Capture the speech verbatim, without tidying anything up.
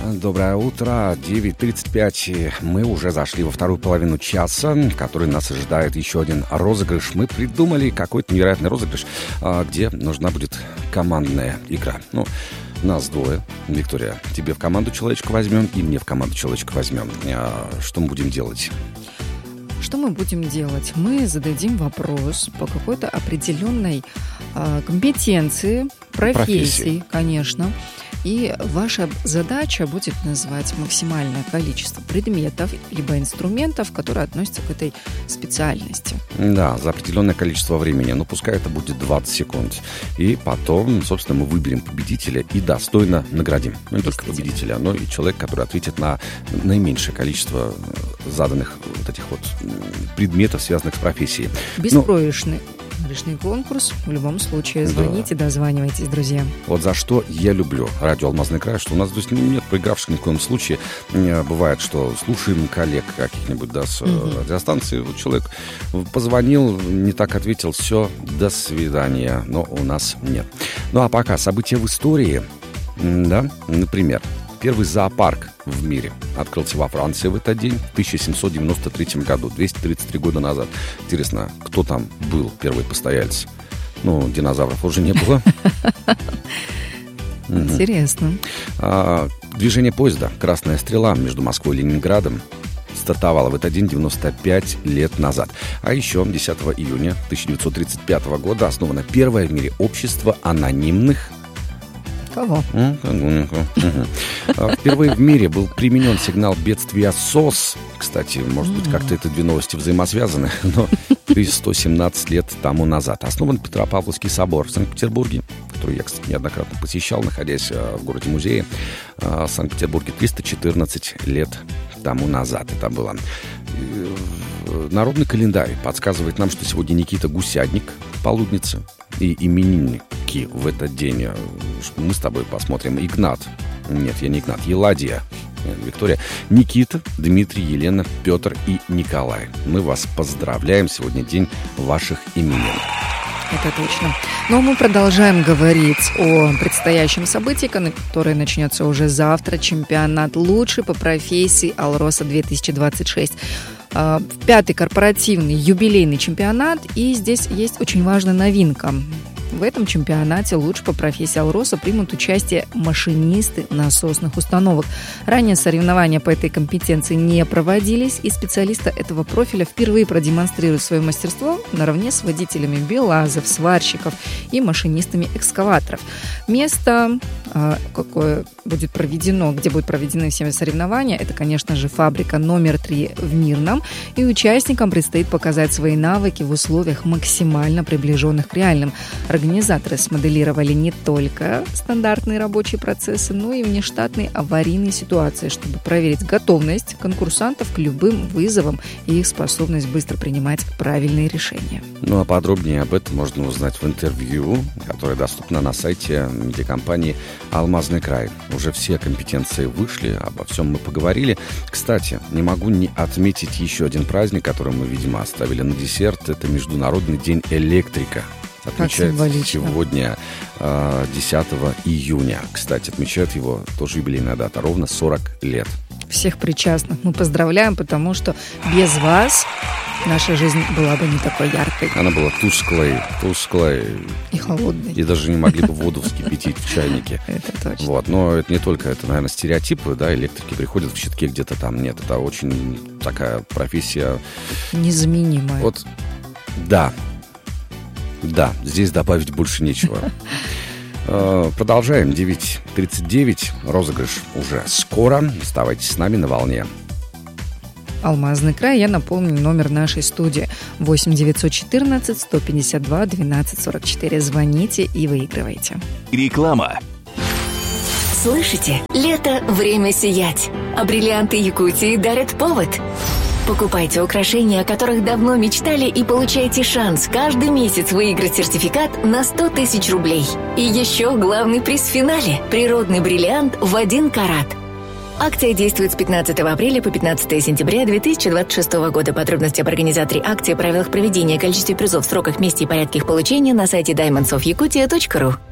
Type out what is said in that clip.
Доброе утро, девять тридцать пять. Мы уже зашли во вторую половину часа, в которой нас ожидает еще один розыгрыш. Мы придумали какой-то невероятный розыгрыш, где нужна будет командная игра. Ну, нас двое. Виктория, тебе в команду человечка возьмем, и мне в команду человечка возьмем. Что мы будем делать? Что мы будем делать? Мы зададим вопрос по какой-то определенной э, компетенции, профессии, профессии, конечно. И ваша задача будет назвать максимальное количество предметов либо инструментов, которые относятся к этой специальности. Да, за определенное количество времени. Ну, пускай это будет двадцать секунд. И потом, собственно, мы выберем победителя и достойно наградим. Ну, не только победителя, но и человек, который ответит на наименьшее количество заданных вот этих вот предметов, связанных с профессией. Беспроигрышный. Лишний конкурс. В любом случае, звоните, да. дозванивайтесь, друзья. Вот за что я люблю радио «Алмазный край», что у нас здесь нет проигравших ни в коем случае. Бывает, что слушаем коллег каких-нибудь, да, с угу. радиостанции. Вот человек позвонил, не так ответил, все, до свидания. Но у нас нет. Ну, а пока события в истории, да, например, первый зоопарк в мире открылся во Франции в этот день, в тысяча семьсот девяносто третьем году, двести тридцать три года назад. Интересно, кто там был первый постоялец? Ну, динозавров уже не было. Интересно. Движение поезда «Красная стрела» между Москвой и Ленинградом стартовало в этот день девяносто пять лет назад. А еще десятого июня тысяча девятьсот тридцать пятого года основано первое в мире общество анонимных. Кого? Впервые в мире был применен сигнал бедствия СОС. Кстати, может быть, как-то эти две новости взаимосвязаны, но сто семнадцать лет тому назад. Основан Петропавловский собор в Санкт-Петербурге, который я, кстати, неоднократно посещал, находясь в городе-музее. В Санкт-Петербурге триста четырнадцать лет тому назад это было. Народный календарь подсказывает нам, что сегодня Никита Гусядник, полудница, и именинники в этот день. Мы с тобой посмотрим. Игнат. Нет, я не Игнат. Еладия. Виктория. Никита, Дмитрий, Елена, Петр и Николай. Мы вас поздравляем. Сегодня день ваших именин. Это точно. Но мы продолжаем говорить о предстоящем событии, которое начнется уже завтра. Чемпионат лучший по профессии «Алроса две тысячи двадцать шесть». Пятый корпоративный юбилейный чемпионат. И здесь есть очень важная новинка. В этом чемпионате лучше по профессии «Алроса» примут участие машинисты насосных установок. Ранее соревнования по этой компетенции не проводились, и специалисты этого профиля впервые продемонстрируют свое мастерство наравне с водителями БелАЗов, сварщиков и машинистами экскаваторов. Место, какое будет проведено, где будут проведены все соревнования, это, конечно же, фабрика номер три в Мирном, и участникам предстоит показать свои навыки в условиях максимально приближенных к реальным. Организаторы смоделировали не только стандартные рабочие процессы, но и внештатные аварийные ситуации, чтобы проверить готовность конкурсантов к любым вызовам и их способность быстро принимать правильные решения. Ну а подробнее об этом можно узнать в интервью, которое доступно на сайте медиакомпании «Алмазный край». Уже все компетенции вышли, обо всем мы поговорили. Кстати, не могу не отметить еще один праздник, который мы, видимо, оставили на десерт. Это Международный день электрика. Отмечается сегодня десятого июня. Кстати, отмечают его тоже юбилейная дата, ровно сорок лет. Всех причастных мы поздравляем, потому что без вас наша жизнь была бы не такой яркой. Она была тусклой, тусклой. И холодной. И даже не могли бы воду вскипятить в чайнике. Это точно. Вот. Но это не только, это, наверное, стереотипы, да, электрики приходят в щитке где-то там. Нет, это очень такая профессия. Незаменимая. Вот, да. Да, здесь добавить больше нечего. Продолжаем. девять тридцать девять. Розыгрыш уже скоро. Оставайтесь с нами на волне. «Алмазный край». Я напомню номер нашей студии. восемь девятьсот четырнадцать сто пятьдесят два двенадцать сорок четыре. Звоните и выигрывайте. Реклама. Слышите? Лето – время сиять. А бриллианты Якутии дарят повод. Покупайте украшения, о которых давно мечтали, и получайте шанс каждый месяц выиграть сертификат на сто тысяч рублей. И еще главный приз в финале – природный бриллиант в один карат. Акция действует с пятнадцатого апреля по пятнадцатого сентября две тысячи двадцать шестого года. Подробности об организаторе акции, правилах проведения, количестве призов, сроках, месте и порядке их получения на сайте даймондс оф якутия точка ру.